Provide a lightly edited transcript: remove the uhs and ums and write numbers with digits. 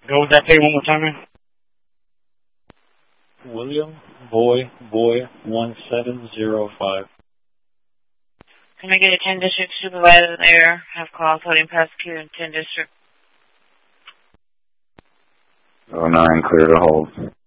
Go with that pay one more time, man. William Boy 1705. Can I get a 10 district supervisor there? Have call holding prosecutor in 10 district. 09, clear to hold.